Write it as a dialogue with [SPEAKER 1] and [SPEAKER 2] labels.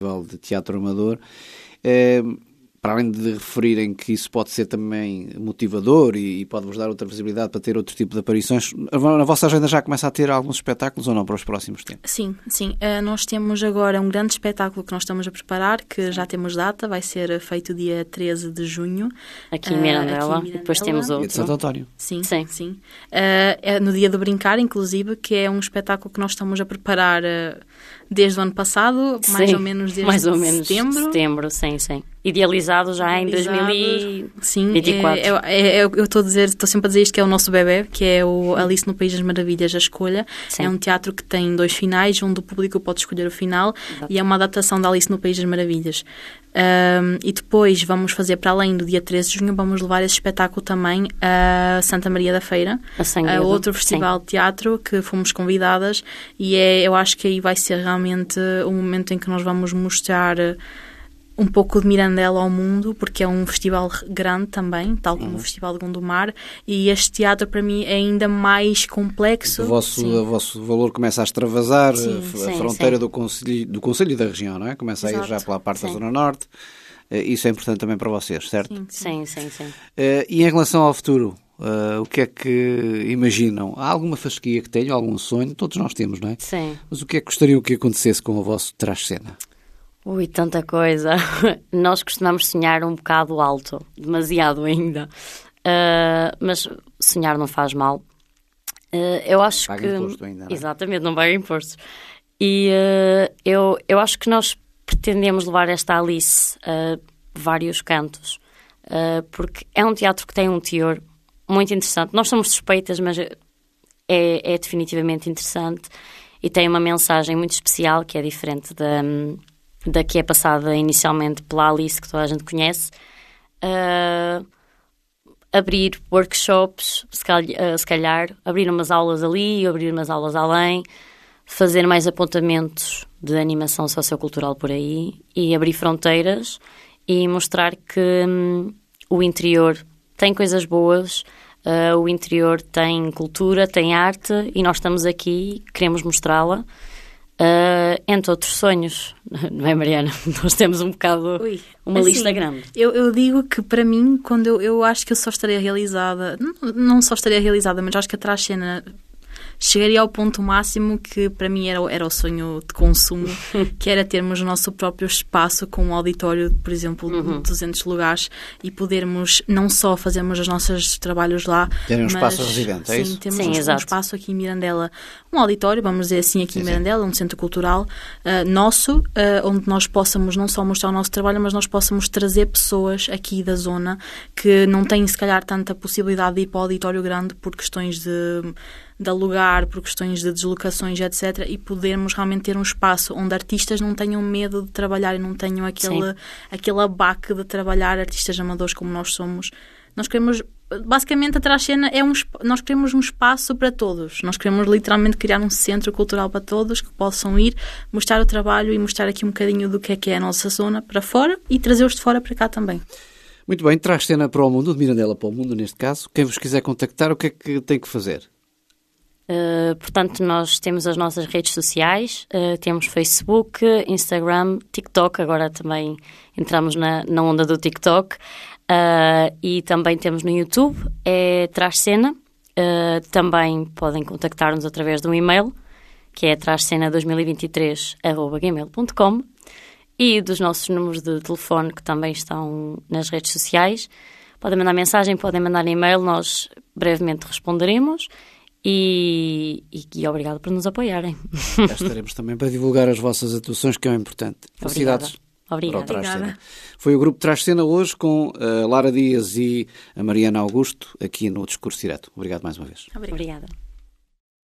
[SPEAKER 1] de teatro amador. Para além de referirem que isso pode ser também motivador e pode-vos dar outra visibilidade para ter outro tipo de aparições, na vossa agenda já começa a ter alguns espetáculos ou não para os próximos tempos?
[SPEAKER 2] Sim. Nós temos agora um grande espetáculo que nós estamos a preparar, que já temos data, vai ser feito dia 13 de junho.
[SPEAKER 3] Aqui em Mirandela, e depois temos outro.
[SPEAKER 1] E de Santo António.
[SPEAKER 2] Sim. É no Dia do Brincar, inclusive, que é um espetáculo que nós estamos a preparar desde o ano passado, mais ou menos desde
[SPEAKER 3] setembro, sim. Idealizado já em 2024.
[SPEAKER 2] Sim, eu estou sempre a dizer isto, que é o nosso bebé, que é o Alice no País das Maravilhas, a escolha. Sim. É um teatro que tem 2 finais, onde o público pode escolher o final. Exato. E é uma adaptação da Alice no País das Maravilhas. E depois vamos fazer, para além do dia 13 de junho, vamos levar esse espetáculo também a Santa Maria da Feira, a outro festival de teatro que fomos convidadas, e eu acho que aí vai ser realmente um momento em que nós vamos mostrar um pouco de Mirandela ao mundo, porque é um festival grande também, tal como o Festival de Gondomar, e este teatro para mim é ainda mais complexo.
[SPEAKER 1] O vosso valor começa a extravasar a fronteira do Conselho e da região, não é? Começa a ir já pela parte da Zona Norte. Isso é importante também para vocês, certo?
[SPEAKER 3] Sim.
[SPEAKER 1] E em relação ao futuro, o que é que imaginam? Há alguma fasquia que tenham, algum sonho? Todos nós temos, não é?
[SPEAKER 3] Sim.
[SPEAKER 1] Mas o que é que gostariam que acontecesse com o vosso trás-cena?
[SPEAKER 3] Tanta coisa. Nós costumamos sonhar um bocado alto, demasiado ainda. Mas sonhar não faz mal. Eu acho
[SPEAKER 1] paga
[SPEAKER 3] que...
[SPEAKER 1] imposto ainda, não é?
[SPEAKER 3] Exatamente, não paga imposto. E eu acho que nós pretendemos levar esta Alice a vários cantos, porque é um teatro que tem um teor muito interessante. Nós somos suspeitas, mas é definitivamente interessante e tem uma mensagem muito especial que é diferente da que é passada inicialmente pela Alice, que toda a gente conhece. Abrir workshops, se calhar, abrir umas aulas ali, abrir umas aulas além, fazer mais apontamentos de animação sociocultural por aí e abrir fronteiras e mostrar que o interior tem coisas boas, o interior tem cultura, tem arte e nós estamos aqui, queremos mostrá-la. Entre outros sonhos, não é, Mariana? Nós temos um bocado uma lista grande.
[SPEAKER 2] Eu digo que para mim, quando eu acho que eu só estaria realizada, não só estaria realizada, mas acho que a trás-cena chegaria ao ponto máximo que para mim era o sonho de consumo, que era termos o nosso próprio espaço com um auditório, por exemplo, de 200 lugares e podermos não só fazermos os nossos trabalhos lá,
[SPEAKER 1] terem um
[SPEAKER 2] mas,
[SPEAKER 1] espaço residente, é isso?
[SPEAKER 2] Temos um espaço aqui em Mirandela, um auditório, vamos dizer assim, aqui em Mirandela, um centro cultural nosso, onde nós possamos não só mostrar o nosso trabalho, mas nós possamos trazer pessoas aqui da zona que não têm se calhar tanta possibilidade de ir para o auditório grande por questões de alugar, por questões de deslocações, etc. E podermos realmente ter um espaço onde artistas não tenham medo de trabalhar e não tenham aquele abaque de trabalhar, artistas amadores como nós somos. Nós queremos, basicamente, a trás-cena nós queremos um espaço para todos. Nós queremos literalmente criar um centro cultural para todos que possam ir, mostrar o trabalho e mostrar aqui um bocadinho do que é a nossa zona para fora e trazer-os de fora para cá também.
[SPEAKER 1] Muito bem, Trás-cena para o mundo, de Mirandela para o mundo, neste caso. Quem vos quiser contactar, o que é que tem que fazer?
[SPEAKER 3] Portanto, nós temos as nossas redes sociais, temos Facebook, Instagram, TikTok, agora também entramos na onda do TikTok, e também temos no YouTube, é Trás-cena. Também podem contactar-nos através de um e-mail, que é trascena2023@gmail.com, e dos nossos números de telefone, que também estão nas redes sociais. Podem mandar mensagem, podem mandar e-mail, nós brevemente responderemos. E obrigado por nos apoiarem.
[SPEAKER 1] Já estaremos também para divulgar as vossas atuações, que é importante. Felicidades.
[SPEAKER 3] Obrigada.
[SPEAKER 1] Foi o Grupo Trás-cena hoje com a Lara Dias e a Mariana Augusto aqui no Discurso Direto. Obrigado mais uma vez.
[SPEAKER 3] Obrigada.